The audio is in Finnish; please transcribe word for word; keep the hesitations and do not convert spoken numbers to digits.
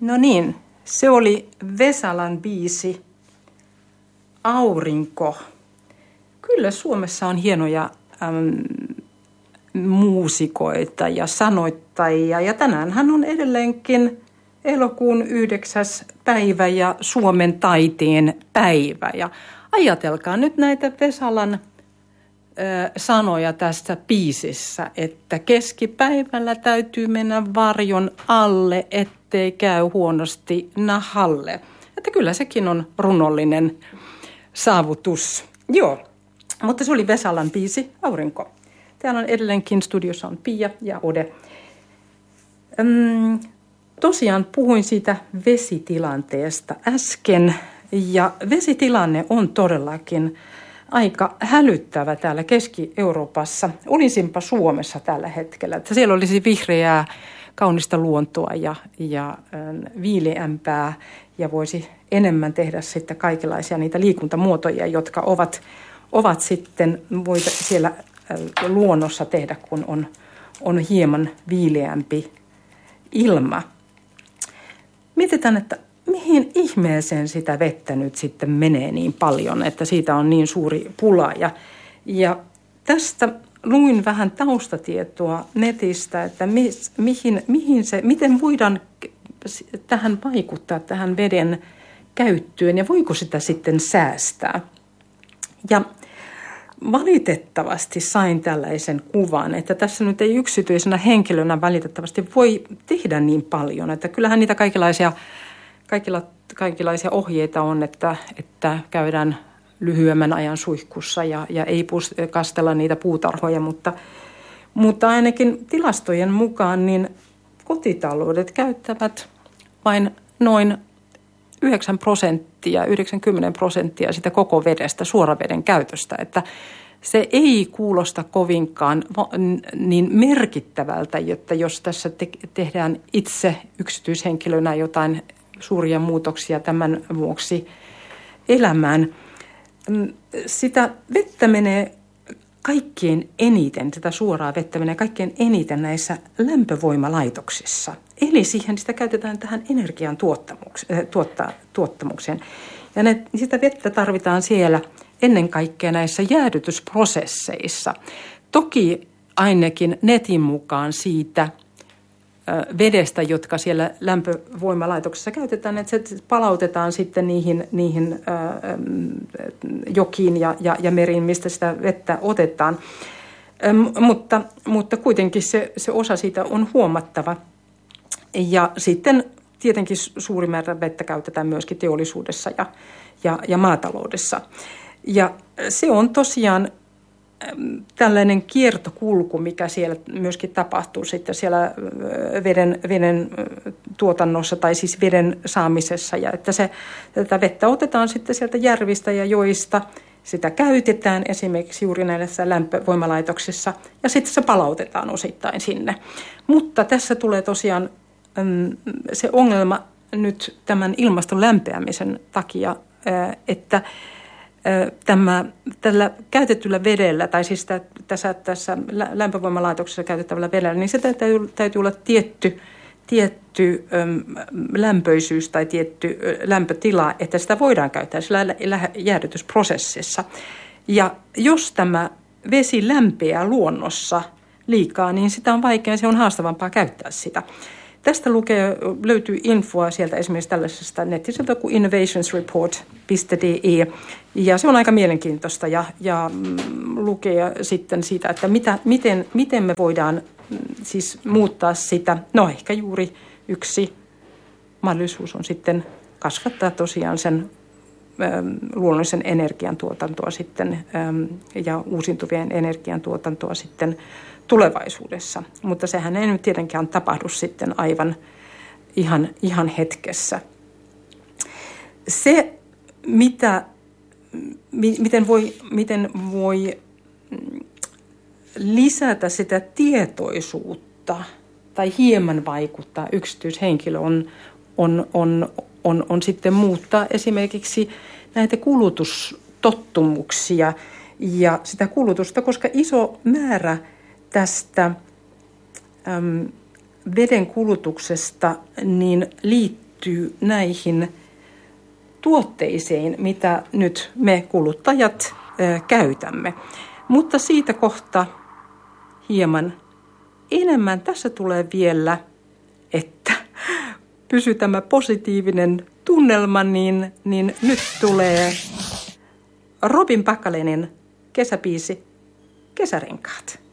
No niin, se oli Vesalan biisi Aurinko. Kyllä Suomessa on hienoja äm, muusikoita ja sanoittajia. Ja tänäänhän on edelleenkin elokuun yhdeksäs päivä ja Suomen taiteen päivä. Ja ajatelkaa nyt näitä Vesalan sanoja tässä biisissä, että keskipäivällä täytyy mennä varjon alle, ettei käy huonosti nahalle. Että kyllä sekin on runollinen saavutus. Joo, mutta se oli Vesalan biisi Aurinko. Täällä on edelleenkin studiossa on Pia ja Ode. Öm, tosiaan puhuin siitä vesitilanteesta äsken ja vesitilanne on todellakin aika hälyttävä täällä Keski-Euroopassa. Olisinpa Suomessa tällä hetkellä, että siellä olisi vihreää, kaunista luontoa ja, ja viileämpää ja voisi enemmän tehdä sitten kaikenlaisia niitä liikuntamuotoja, jotka ovat, ovat sitten voita siellä luonnossa tehdä, kun on, on hieman viileämpi ilma. Mietitään, että mihin ihmeeseen sitä vettä nyt sitten menee niin paljon, että siitä on niin suuri pula. Ja, ja tästä luin vähän taustatietoa netistä, että mis, mihin, mihin se, miten voidaan tähän vaikuttaa, tähän veden käyttöön ja voiko sitä sitten säästää. Ja valitettavasti sain tällaisen kuvan, että tässä nyt ei yksityisenä henkilönä valitettavasti voi tehdä niin paljon, että kyllähän niitä kaikenlaisia Kaikilla, kaikenlaisia ohjeita on, että, että käydään lyhyemmän ajan suihkussa ja, ja ei pus, kastella niitä puutarhoja, mutta, mutta ainakin tilastojen mukaan niin kotitaloudet käyttävät vain noin yhdeksän prosenttia, yhdeksänkymmentä prosenttia sitä koko vedestä, suoraveden käytöstä, että se ei kuulosta kovinkaan niin merkittävältä, että jos tässä te- tehdään itse yksityishenkilönä jotain suuria muutoksia tämän vuoksi elämään. Sitä vettä menee kaikkein eniten, sitä suoraa vettä menee kaikkein eniten näissä lämpövoimalaitoksissa. Eli siihen sitä käytetään tähän energian tuottamukseen. Ja ne, sitä vettä tarvitaan siellä ennen kaikkea näissä jäädytysprosesseissa. Toki ainakin netin mukaan siitä vedestä, jotka siellä lämpövoimalaitoksessa käytetään, että se palautetaan sitten niihin, niihin ää, jokiin ja, ja, ja meriin, mistä sitä vettä otetaan. Ähm, mutta, mutta kuitenkin se, se osa siitä on huomattava. Ja sitten tietenkin suuri määrä vettä käytetään myöskin teollisuudessa ja, ja, ja maataloudessa. Ja se on tosiaan tällainen kiertokulku, mikä siellä myöskin tapahtuu sitten siellä veden, veden tuotannossa tai siis veden saamisessa. Ja että se, tätä vettä otetaan sitten sieltä järvistä ja joista, sitä käytetään esimerkiksi juuri näissä lämpövoimalaitoksissa ja sitten se palautetaan osittain sinne. Mutta tässä tulee tosiaan se ongelma nyt tämän ilmaston lämpeämisen takia, että Tämä, tällä käytetyllä vedellä, tai siis tässä, tässä lämpövoimalaitoksessa käytettävällä vedellä, niin se täytyy, täytyy olla tietty, tietty äm, lämpöisyys tai tietty lämpötila, että sitä voidaan käyttää sillä jäädytysprosessissa. Ja jos tämä vesi lämpeää luonnossa liikaa, niin sitä on vaikea, se on haastavampaa käyttää sitä. Tästä lukee, löytyy infoa sieltä esimerkiksi tällaisesta nettiseltä kuin innovationsreport piste d e. Ja se on aika mielenkiintoista ja, ja lukee sitten siitä, että mitä, miten, miten me voidaan siis muuttaa sitä. No ehkä juuri yksi mahdollisuus on sitten kasvattaa tosiaan sen ähm, luonnollisen energiantuotantoa sitten ähm, ja uusiutuvien energiantuotantoa sitten tulevaisuudessa, mutta sehän ei nyt tietenkään tapahdu sitten aivan ihan, ihan hetkessä. Se, mitä, miten, voi, miten voi lisätä sitä tietoisuutta tai hieman vaikuttaa yksityishenkilö on, on, on, on, on sitten muuttaa esimerkiksi näitä kulutustottumuksia ja sitä kulutusta, koska iso määrä tästä äm, veden kulutuksesta niin liittyy liittyy näihin tuotteisiin, mitä nyt me kuluttajat ö, käytämme. Mutta siitä kohta hieman enemmän. Tässä tulee vielä, että pysy tämä positiivinen tunnelma, niin, niin nyt tulee Robin Packalenin kesäbiisi Kesärenkaat.